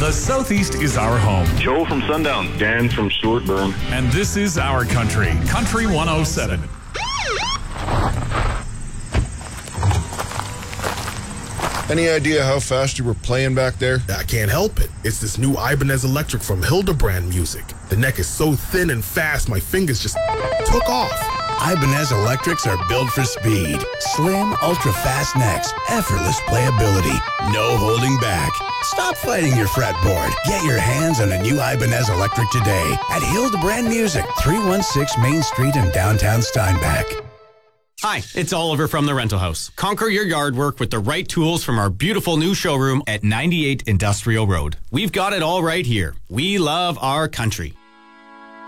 The Southeast is our home. Joe from Sundown. Dan from Stewartburn. And this is our country. Country 107. Any idea how fast you were playing back there? I can't help it. It's this new Ibanez Electric from Hildebrand Music. The neck is so thin and fast, my fingers just took off. Ibanez Electrics are built for speed. Slim, ultra-fast necks, effortless playability, no holding back. Stop fighting your fretboard. Get your hands on a new Ibanez Electric today at Hildebrand Music, 316 Main Street in downtown Steinbach. Hi, it's Oliver from The Rental House. Conquer your yard work with the right tools from our beautiful new showroom at 98 Industrial Road. We've got it all right here. We love our country.